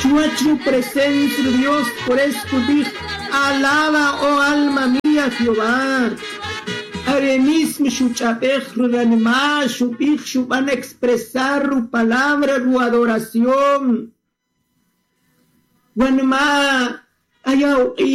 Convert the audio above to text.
tu presencia, Dios, por eso dije, alaba, oh alma mía, Jehová. Aremismo, su chapej, rudanima, su pij, su van a expresar su palabra, su adoración. Guanima,